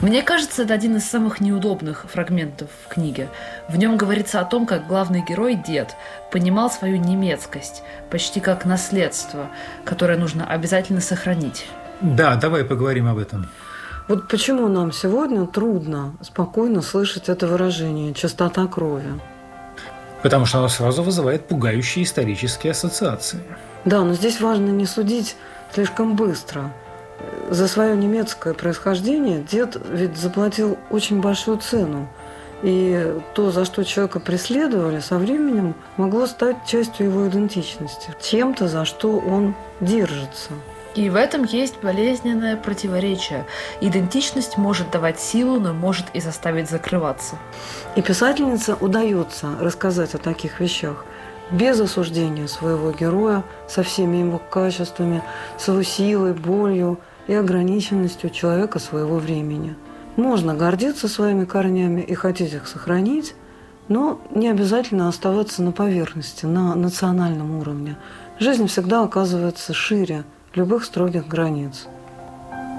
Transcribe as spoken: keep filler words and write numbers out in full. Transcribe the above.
Мне кажется, это один из самых неудобных фрагментов в книге. В нем говорится о том, как главный герой, дед, понимал свою немецкость, почти как наследство, которое нужно обязательно сохранить. Да, давай поговорим об этом. Вот почему нам сегодня трудно спокойно слышать это выражение «чистота крови». Потому что оно сразу вызывает пугающие исторические ассоциации. Да, но здесь важно не судить слишком быстро. За свое немецкое происхождение дед ведь заплатил очень большую цену. И то, за что человека преследовали, со временем могло стать частью его идентичности. Чем-то, за что он держится. И в этом есть болезненное противоречие. Идентичность может давать силу, но может и заставить закрываться. И писательнице удается рассказать о таких вещах без осуждения своего героя, со всеми его качествами, с его силой, болью и ограниченностью человека своего времени. Можно гордиться своими корнями и хотеть их сохранить, но не обязательно оставаться на поверхности, на национальном уровне. Жизнь всегда оказывается шире любых строгих границ.